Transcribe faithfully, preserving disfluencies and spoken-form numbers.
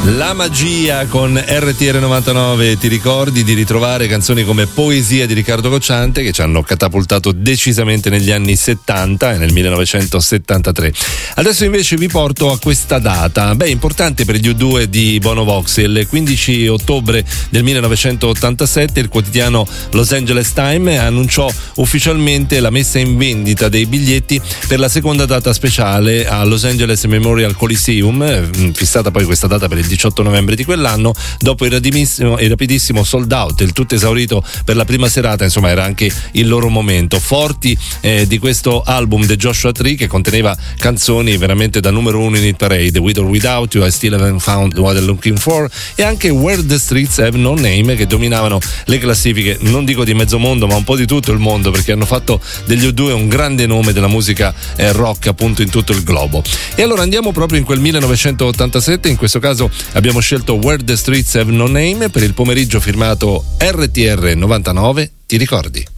La magia con R T R novantanove, ti ricordi di ritrovare canzoni come Poesia di Riccardo Cocciante che ci hanno catapultato decisamente negli anni settanta e nel millenovecentosettantatré. Adesso invece vi porto a questa data, beh, importante per gli U due di Bono Vox. Il quindici ottobre del millenovecentottantasette il quotidiano Los Angeles Times annunciò ufficialmente la messa in vendita dei biglietti per la seconda data speciale a Los Angeles Memorial Coliseum, fissata poi questa data per il diciotto novembre di quell'anno, dopo il rapidissimo, il rapidissimo sold out, il tutto esaurito per la prima serata. Insomma, era anche il loro momento. Forti eh, di questo album The Joshua Tree, che conteneva canzoni veramente da numero uno in hit parade, With or Without You, I Still Haven't Found What I'm Looking For, e anche Where the Streets Have No Name, che dominavano le classifiche, non dico di mezzo mondo, ma un po' di tutto il mondo, perché hanno fatto degli U due un grande nome della musica eh, rock appunto in tutto il globo. E allora andiamo proprio in quel millenovecentottantasette, in questo caso abbiamo scelto Where the Streets Have No Name per il pomeriggio firmato R T R novantanove, ti ricordi?